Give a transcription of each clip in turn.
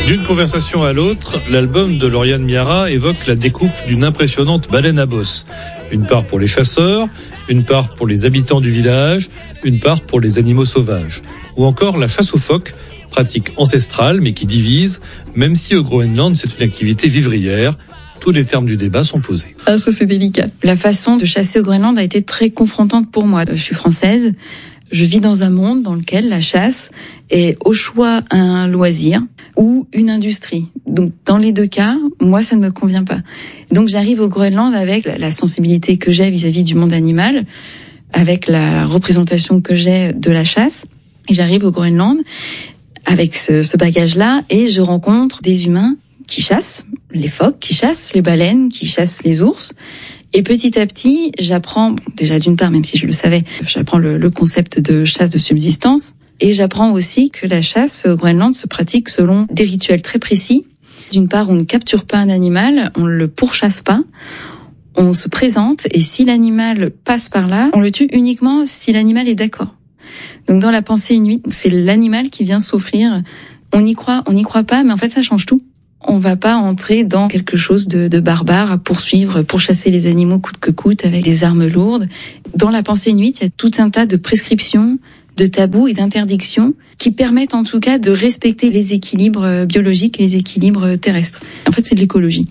D'une conversation à l'autre, l'album de Lauriane Miara évoque la découpe d'une impressionnante baleine à bosse. Une part pour les chasseurs, une part pour les habitants du village, une part pour les animaux sauvages. Ou encore la chasse aux phoques, pratique ancestrale mais qui divise, même si au Groenland c'est une activité vivrière. Tous les termes du débat sont posés. Ah, ça c'est délicat. La façon de chasser au Groenland a été très confrontante pour moi. Je suis française, je vis dans un monde dans lequel la chasse est au choix un loisir ou une industrie. Donc dans les deux cas, moi ça ne me convient pas. Donc j'arrive au Groenland avec la sensibilité que j'ai vis-à-vis du monde animal, avec la représentation que j'ai de la chasse. Et j'arrive au Groenland avec ce bagage-là et je rencontre des humains qui chassent, les phoques qui chassent, les baleines qui chassent les ours. Et petit à petit, j'apprends, déjà d'une part, même si je le savais, j'apprends le concept de chasse de subsistance. Et j'apprends aussi que la chasse au Groenland se pratique selon des rituels très précis. D'une part, on ne capture pas un animal, on ne le pourchasse pas. On se présente et si l'animal passe par là, on le tue uniquement si l'animal est d'accord. Donc dans la pensée inuite, c'est l'animal qui vient s'offrir. On y croit pas, mais en fait ça change tout. On va pas entrer dans quelque chose de barbare à poursuivre, pourchasser les animaux coûte que coûte avec des armes lourdes. Dans la pensée inuite, il y a tout un tas de prescriptions, de tabous et d'interdictions qui permettent en tout cas de respecter les équilibres biologiques, les équilibres terrestres. En fait, c'est de l'écologie.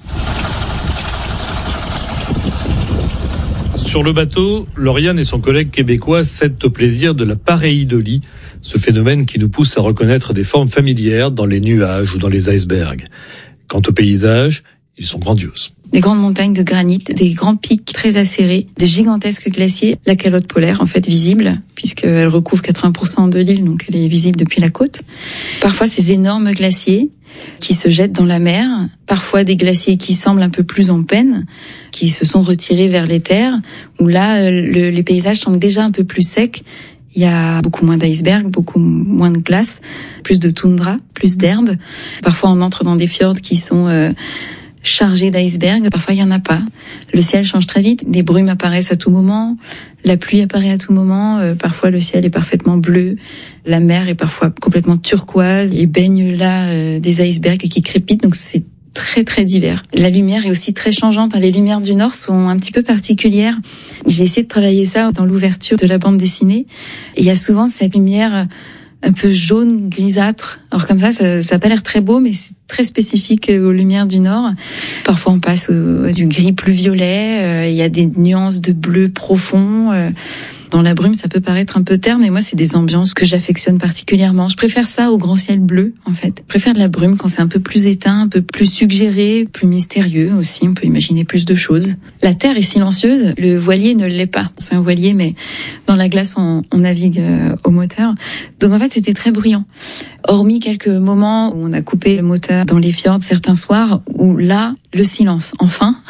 Sur le bateau, Lauriane et son collègue québécois cèdent au plaisir de la pareidolie, ce phénomène qui nous pousse à reconnaître des formes familières dans les nuages ou dans les icebergs. Quant aux paysages, ils sont grandioses. Des grandes montagnes de granit, des grands pics très acérés, des gigantesques glaciers, la calotte polaire en fait visible, puisqu'elle recouvre 80% de l'île, donc elle est visible depuis la côte. Parfois ces énormes glaciers qui se jettent dans la mer, parfois des glaciers qui semblent un peu plus en peine, qui se sont retirés vers les terres, où là les paysages semblent déjà un peu plus secs. Il y a beaucoup moins d'icebergs, beaucoup moins de glace, plus de toundra, plus d'herbes. Parfois on entre dans des fjords qui sont chargés d'icebergs, parfois il y en a pas. Le ciel change très vite, des brumes apparaissent à tout moment, la pluie apparaît à tout moment, parfois le ciel est parfaitement bleu, la mer est parfois complètement turquoise et baigne là des icebergs qui crépitent, donc c'est très très divers. La lumière est aussi très changeante, les lumières du Nord sont un petit peu particulières. J'ai essayé de travailler ça dans l'ouverture de la bande dessinée. Et il y a souvent cette lumière un peu jaune, grisâtre. Alors comme ça a pas l'air très beau, mais c'est très spécifique aux lumières du Nord. Parfois on passe du gris plus violet, il y a des nuances de bleu profond. Dans la brume, ça peut paraître un peu terne, mais moi, c'est des ambiances que j'affectionne particulièrement. Je préfère ça au grand ciel bleu, en fait. Je préfère de la brume quand c'est un peu plus éteint, un peu plus suggéré, plus mystérieux aussi. On peut imaginer plus de choses. La terre est silencieuse. Le voilier ne l'est pas. C'est un voilier, mais dans la glace, on navigue au moteur. Donc, en fait, c'était très bruyant. Hormis quelques moments où on a coupé le moteur dans les fjords certains soirs, où là, le silence, enfin.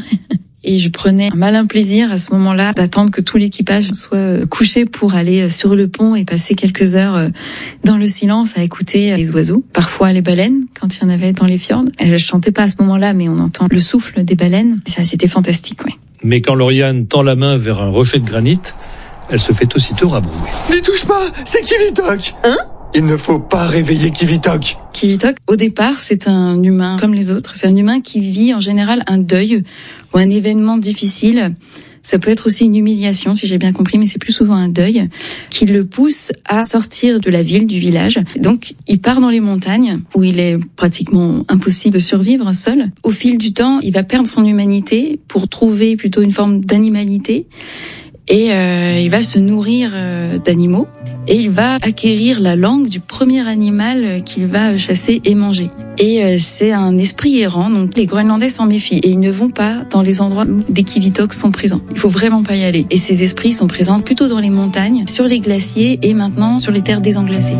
Et je prenais un malin plaisir à ce moment-là d'attendre que tout l'équipage soit couché pour aller sur le pont et passer quelques heures dans le silence à écouter les oiseaux. Parfois les baleines, quand il y en avait dans les fjords. Elles ne chantaient pas à ce moment-là, mais on entend le souffle des baleines. Ça, c'était fantastique, oui. Mais quand Lauriane tend la main vers un rocher de granit, elle se fait aussitôt rabrouer. N'y touche pas, c'est Kivitok. Hein ? Il ne faut pas réveiller Kivitok. Kivitok, au départ, c'est un humain comme les autres. C'est un humain qui vit en général un deuil ou un événement difficile. Ça peut être aussi une humiliation, si j'ai bien compris, mais c'est plus souvent un deuil qui le pousse à sortir de la ville, du village. Donc, il part dans les montagnes où il est pratiquement impossible de survivre seul. Au fil du temps, il va perdre son humanité pour trouver plutôt une forme d'animalité. Et il va se nourrir d'animaux et il va acquérir la langue du premier animal qu'il va chasser et manger. Et c'est un esprit errant, donc les Groenlandais s'en méfient et ils ne vont pas dans les endroits où des Kivitoks sont présents. Il faut vraiment pas y aller. Et ces esprits sont présents plutôt dans les montagnes, sur les glaciers et maintenant sur les terres désenglacées.